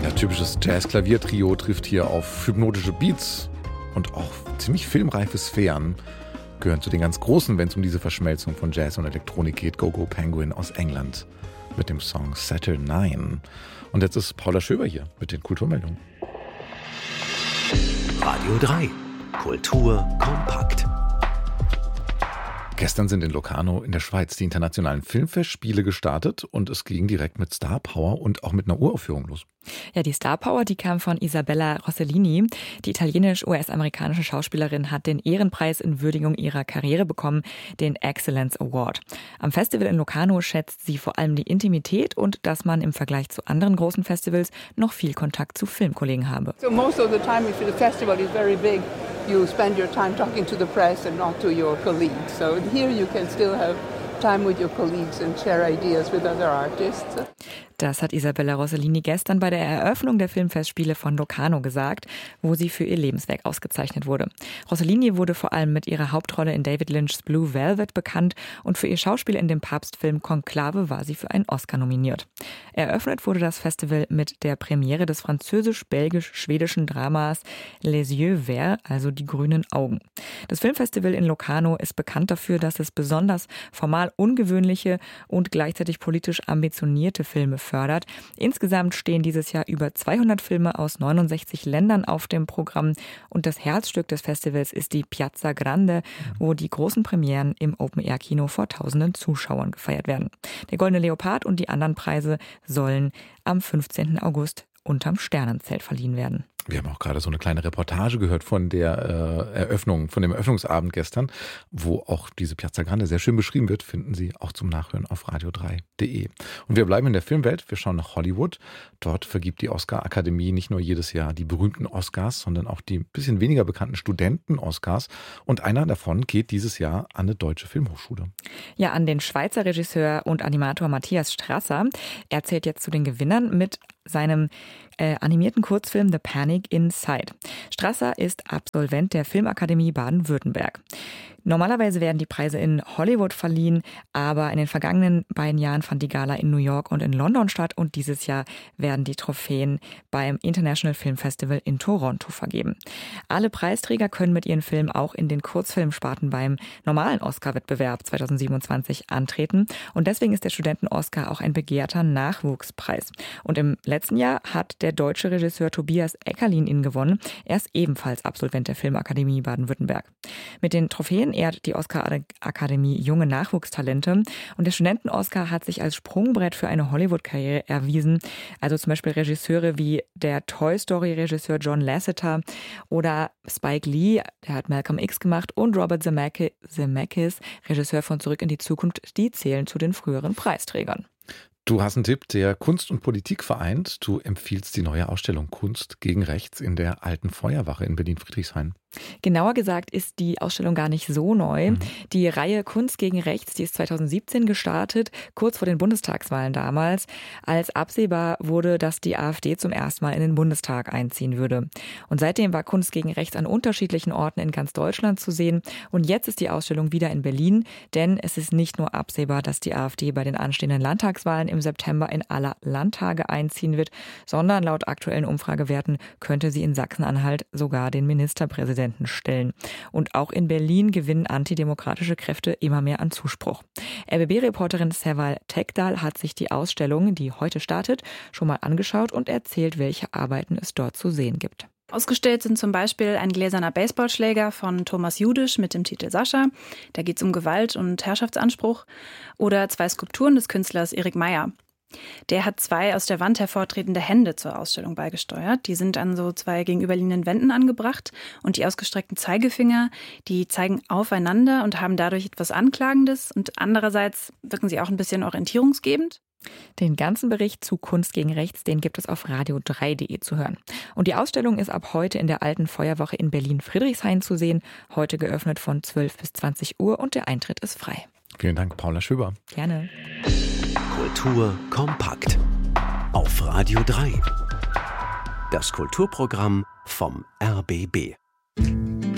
Typisches Jazz-Klaviertrio trifft hier auf hypnotische Beats und auch ziemlich filmreife Sphären. Gehören zu den ganz Großen, wenn es um diese Verschmelzung von Jazz und Elektronik geht. Go-Go Penguin aus England mit dem Song Saturnine. Und jetzt ist Paula Schöber hier mit den Kulturmeldungen. Radio 3. Kultur kompakt. Gestern sind in Locarno in der Schweiz die internationalen Filmfestspiele gestartet und es ging direkt mit Star Power und auch mit einer Uraufführung los. Ja, die Star Power, die kam von Isabella Rossellini. Die italienisch-US-amerikanische Schauspielerin hat den Ehrenpreis in Würdigung ihrer Karriere bekommen, den Excellence Award. Am Festival in Locarno schätzt sie vor allem die Intimität und dass man im Vergleich zu anderen großen Festivals noch viel Kontakt zu Filmkollegen habe. So most of the time if the festival is very big, you spend your time talking to the press and not to your colleagues. So here you can still have time with your colleagues and share ideas with other artists. Das hat Isabella Rossellini gestern bei der Eröffnung der Filmfestspiele von Locarno gesagt, wo sie für ihr Lebenswerk ausgezeichnet wurde. Rossellini wurde vor allem mit ihrer Hauptrolle in David Lynchs Blue Velvet bekannt und für ihr Schauspiel in dem Papstfilm Konklave war sie für einen Oscar nominiert. Eröffnet wurde das Festival mit der Premiere des französisch-belgisch-schwedischen Dramas Les Yeux Verts, also die grünen Augen. Das Filmfestival in Locarno ist bekannt dafür, dass es besonders formal ungewöhnliche und gleichzeitig politisch ambitionierte Filme fördert. Insgesamt stehen dieses Jahr über 200 Filme aus 69 Ländern auf dem Programm und das Herzstück des Festivals ist die Piazza Grande, wo die großen Premieren im Open-Air-Kino vor tausenden Zuschauern gefeiert werden. Der Goldene Leopard und die anderen Preise sollen am 15. August unterm Sternenzelt verliehen werden. Wir haben auch gerade so eine kleine Reportage gehört von der Eröffnung, von dem Eröffnungsabend gestern, wo auch diese Piazza Grande sehr schön beschrieben wird, finden Sie auch zum Nachhören auf radio3.de. Und wir bleiben in der Filmwelt, wir schauen nach Hollywood. Dort vergibt die Oscar-Akademie nicht nur jedes Jahr die berühmten Oscars, sondern auch die bisschen weniger bekannten Studenten-Oscars. Und einer davon geht dieses Jahr an eine deutsche Filmhochschule. Ja, an den Schweizer Regisseur und Animator Matthias Strasser. Er zählt jetzt zu den Gewinnern mit seinem animierten Kurzfilm The Panic Inside. Strasser ist Absolvent der Filmakademie Baden-Württemberg. Normalerweise werden die Preise in Hollywood verliehen, aber in den vergangenen beiden Jahren fand die Gala in New York und in London statt und dieses Jahr werden die Trophäen beim International Film Festival in Toronto vergeben. Alle Preisträger können mit ihren Filmen auch in den Kurzfilmsparten beim normalen Oscar-Wettbewerb 2027 antreten und deswegen ist der Studenten-Oscar auch ein begehrter Nachwuchspreis. Und im letzten Jahr hat der deutsche Regisseur Tobias Eckerlin ihn gewonnen. Er ist ebenfalls Absolvent der Filmakademie Baden-Württemberg. Mit den Trophäen ehrt die Oscar-Akademie junge Nachwuchstalente und der Studenten-Oscar hat sich als Sprungbrett für eine Hollywood-Karriere erwiesen. Also zum Beispiel Regisseure wie der Toy-Story-Regisseur John Lasseter oder Spike Lee, der hat Malcolm X gemacht und Robert Zemeckis, Regisseur von Zurück in die Zukunft, die zählen zu den früheren Preisträgern. Du hast einen Tipp, der Kunst und Politik vereint. Du empfiehlst die neue Ausstellung Kunst gegen Rechts in der Alten Feuerwache in Berlin-Friedrichshain. Genauer gesagt ist die Ausstellung gar nicht so neu. Die Reihe Kunst gegen Rechts, die ist 2017 gestartet, kurz vor den Bundestagswahlen damals, als absehbar wurde, dass die AfD zum ersten Mal in den Bundestag einziehen würde. Und seitdem war Kunst gegen Rechts an unterschiedlichen Orten in ganz Deutschland zu sehen. Und jetzt ist die Ausstellung wieder in Berlin, denn es ist nicht nur absehbar, dass die AfD bei den anstehenden Landtagswahlen im September in alle Landtage einziehen wird, sondern laut aktuellen Umfragewerten könnte sie in Sachsen-Anhalt sogar den Ministerpräsidenten stellen. Und auch in Berlin gewinnen antidemokratische Kräfte immer mehr an Zuspruch. RBB-Reporterin Serval Tekdal hat sich die Ausstellung, die heute startet, schon mal angeschaut und erzählt, welche Arbeiten es dort zu sehen gibt. Ausgestellt sind zum Beispiel ein gläserner Baseballschläger von Thomas Judisch mit dem Titel Sascha. Da geht es um Gewalt und Herrschaftsanspruch. Oder 2 Skulpturen des Künstlers Erik Meyer. Der hat 2 aus der Wand hervortretende Hände zur Ausstellung beigesteuert. Die sind an so 2 gegenüberliegenden Wänden angebracht. Und die ausgestreckten Zeigefinger, die zeigen aufeinander und haben dadurch etwas Anklagendes. Und andererseits wirken sie auch ein bisschen orientierungsgebend. Den ganzen Bericht zu Kunst gegen Rechts, den gibt es auf radio3.de zu hören. Und die Ausstellung ist ab heute in der Alten Feuerwache in Berlin-Friedrichshain zu sehen. Heute geöffnet von 12 bis 20 Uhr und der Eintritt ist frei. Vielen Dank, Paula Schöber. Gerne. Kultur kompakt auf Radio 3. Das Kulturprogramm vom RBB.